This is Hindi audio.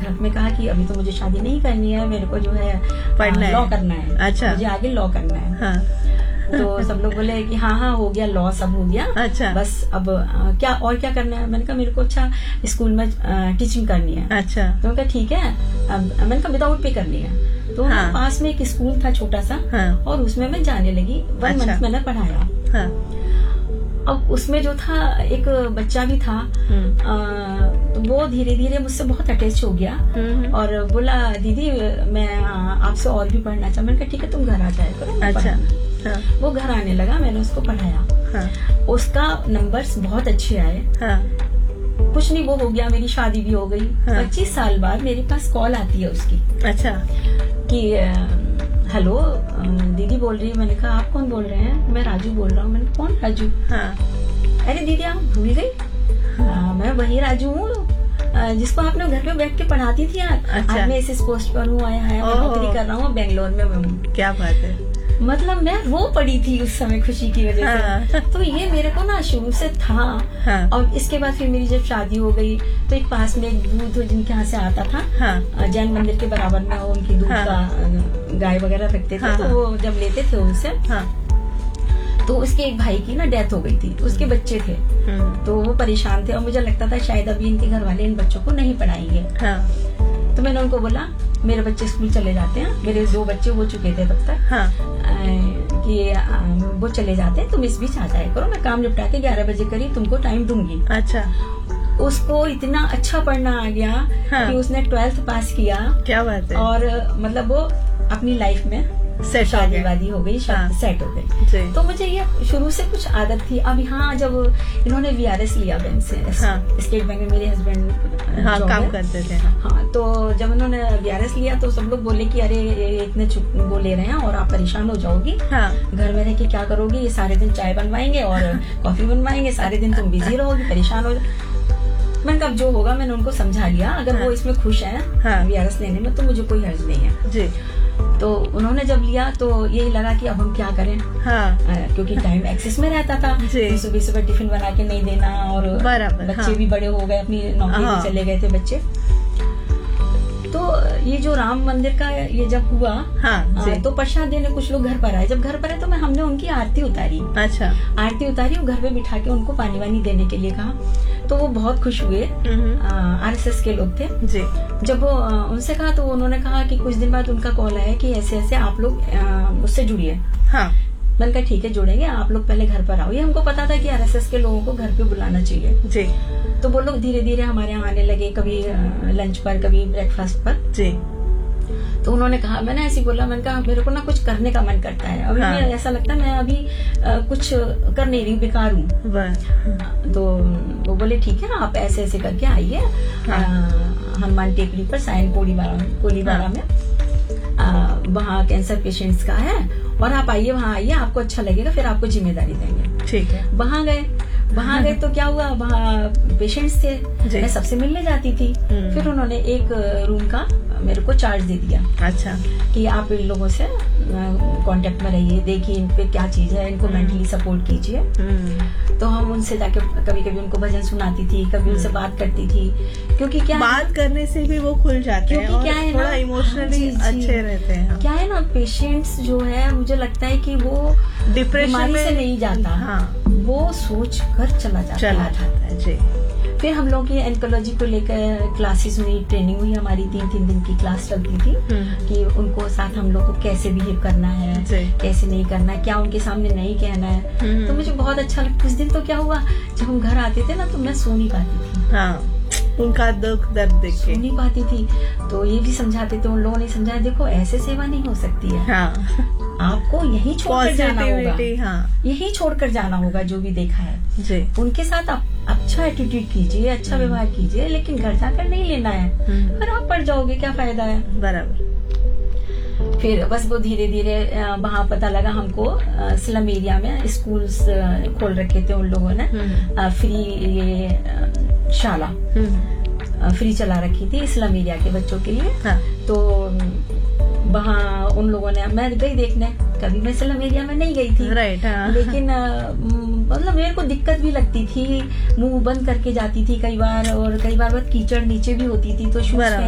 हक में कहा कि अभी तो मुझे शादी नहीं करनी है, मेरे को जो है पढ़ना है, लॉ करना है। अच्छा, मुझे आगे लॉ करना है। हाँ। तो सब लोग बोले कि हाँ हो गया, लॉ सब हो गया, अच्छा, बस अब क्या और क्या करना है। मैंने कहा मेरे को अच्छा स्कूल में टीचिंग करनी है। अच्छा, तो मैंने कहा ठीक है, अब मैंने कहा विदाउट पे करनी है। तो हाँ। पास में एक स्कूल था छोटा सा, हाँ। और उसमें मैं जाने लगी। 1 मंथ मैंने पढ़ाया। हाँ। अब उसमें जो था एक बच्चा भी था, तो वो धीरे धीरे मुझसे बहुत अटैच हो गया और बोला दीदी मैं आपसे और भी पढ़ना चाहता। मैंने कहा ठीक है तुम घर आ जाए करो। अच्छा, हाँ। वो घर आने लगा, मैंने उसको पढ़ाया। हाँ। उसका नंबर्स बहुत अच्छे आए। हाँ। कुछ नहीं, वो हो गया, मेरी शादी भी हो गई। हाँ। 25 साल बाद मेरे पास कॉल आती है उसकी। अच्छा, कि हेलो दीदी बोल रही है। मैंने कहा आप कौन बोल रहे हैं? मैं राजू बोल रहा हूँ। मैंने कौन राजू? हाँ। अरे दीदी आप भूल गई? मैं वही राजू हूँ जिसको आपने घर पे बैठ के पढ़ाती थी। अच्छा। आज मैं इस पोस्ट पर हूँ, आया है, नौकरी कर रहा हूँ बेंगलोर में। क्या बात है। मतलब मैं रो पड़ी थी उस समय खुशी की वजह से। हाँ। तो ये मेरे को ना शुरू से था। हाँ। और इसके बाद फिर मेरी जब शादी हो गई तो एक पास में एक दूध जिनके यहाँ से आता था, हाँ। जैन मंदिर के बराबर में उनकी दूध हाँ। का गाय वगैरह रखते थे। हाँ। तो वो जब लेते थे उनसे, हाँ। तो उसके एक भाई की ना डेथ हो गई थी, उसके बच्चे थे। तो वो परेशान थे और मुझे लगता था शायद अभी इनके घर वाले इन बच्चों को नहीं पढ़ाएंगे। हाँ। तो मैंने उनको बोला मेरे बच्चे स्कूल चले जाते हैं, मेरे 2 बच्चे हो चुके थे तब तक। हाँ। कि वो चले जाते हैं, तुम इस बीच आ जाया करो, मैं काम निपटा के 11 बजे करीब तुमको टाइम दूंगी। अच्छा। उसको इतना अच्छा पढ़ना आ गया। हाँ। कि उसने 12th पास किया। क्या बात है। और मतलब वो अपनी लाइफ में शादी वादी हो गई। हाँ। सेट हो गई। तो मुझे ये शुरू से कुछ आदत थी। अब यहाँ जब इन्होंने VRS लिया बैंक से, हाँ। स्टेट बैंक में मेरे हस्बैंड हाँ, काम करते थे। हाँ, तो जब इन्होंने VRS लिया तो सब लोग बोले कि अरे ये इतने वो ले रहे हैं और आप परेशान हो जाओगी। हाँ। घर में रह के क्या करोगी? ये सारे दिन चाय बनवाएंगे और कॉफी बनवाएंगे, सारे दिन तुम बिजी रहोगी, परेशान हो। मैंने कहा जो होगा, मैंने उनको समझा लिया। अगर हाँ। वो इसमें खुश है हाँ। VRS लेने में तो मुझे कोई हर्ज नहीं है जी। तो उन्होंने जब लिया तो यही लगा कि अब हम क्या करें। हाँ। क्योंकि टाइम एक्सेस में रहता था। सुबह टिफिन बना के नहीं देना और बच्चे हाँ। भी बड़े हो गए, अपनी नौकरी हाँ। में चले गए थे बच्चे। तो ये जो राम मंदिर का ये जब हुआ हाँ। तो प्रसाद देने कुछ लोग घर पर आए। जब घर पर आए तो हमने उनकी आरती उतारी। अच्छा। आरती उतारी और घर पे बिठा के उनको पानी वानी देने के लिए कहा। तो वो बहुत खुश हुए। RSS के लोग थे जी। जब वो उनसे कहा तो उन्होंने कहा कि कुछ दिन बाद उनका कॉल आया कि ऐसे ऐसे आप लोग उससे जुड़िए। हाँ। मैंने कहा ठीक है जुड़ेंगे, आप लोग पहले घर पर आओ। ये हमको पता था कि RSS के लोगों को घर पे बुलाना चाहिए जी। तो वो लोग धीरे धीरे हमारे यहाँ आने लगे, कभी लंच पर, कभी ब्रेकफास्ट पर जी। तो उन्होंने कहा, मैंने ऐसे बोला, मैंने कहा मेरे को ना कुछ करने का मन करता है अभी। हाँ। ऐसा लगता है मैं अभी कुछ कर नहीं रही, बेकार हूँ। तो वो बोले ठीक है आप ऐसे ऐसे करके आइए हनुमान टेकड़ी पर साइन कोलीबाड़ा में वहाँ कैंसर पेशेंट्स का है और आप आइए, वहाँ आइए, आपको अच्छा लगेगा, फिर आपको जिम्मेदारी देंगे। ठीक है। वहाँ गए तो क्या हुआ, वहाँ पेशेंट्स थे, मैं सबसे मिलने जाती थी। फिर उन्होंने एक रूम का मेरे को चार्ज दे दिया। अच्छा। कि आप इन लोगों से कांटेक्ट में रहिए, देखिए इन पे क्या चीज है, इनको मेंटली सपोर्ट कीजिए। तो हम उनसे जाके कभी कभी उनको भजन सुनाती थी, कभी उनसे बात करती थी। क्योंकि क्या बात करने से भी वो खुल जाते हैं और क्या है थोड़ा इमोशनली अच्छे रहते हैं। क्या है ना, पेशेंट्स जो है मुझे लगता है कि वो डिप्रेशन से नहीं जाता। हाँ। वो सोच कर चला जाता है जी। फिर हम लोग की एंकोलॉजी को लेकर क्लासेस हुई, ट्रेनिंग हुई हमारी। 3 दिन की क्लास चलती थी कि उनको साथ हम लोग को कैसे बिहेव करना है, कैसे नहीं करना है, क्या उनके सामने नहीं कहना है। तो मुझे बहुत अच्छा लगा। कुछ दिन तो क्या हुआ, जब हम घर आते थे ना तो मैं सो नहीं पाती थी। हाँ। उनका दुख दर्द देख के सो नहीं पाती थी। तो ये भी समझाते थे, उन लोगों ने समझाया देखो ऐसे सेवा नहीं हो सकती है। हाँ। आपको यही छोड़कर जाना होगा। हाँ। यही छोड़कर जाना होगा जो भी देखा है जी। उनके साथ आप अच्छा एटीट्यूड कीजिए, अच्छा व्यवहार कीजिए, लेकिन घर जाकर नहीं लेना है। फिर आप पड़ जाओगे, क्या फायदा है। बराबर। फिर बस वो धीरे धीरे वहाँ पता लगा हमको स्लम एरिया में स्कूल्स खोल रखे थे उन लोगों ने। फ्री ये शाला फ्री चला रखी थी स्लम एरिया के बच्चों के लिए। हाँ। तो वहाँ उन लोगों ने, मैं गई देखने, कभी मैं स्लम एरिया में नहीं गई थी। राइट। हाँ। लेकिन मतलब मेरे को दिक्कत भी लगती थी, मुंह बंद करके जाती थी कई बार, और कई बार कीचड़ नीचे भी होती थी तो शूज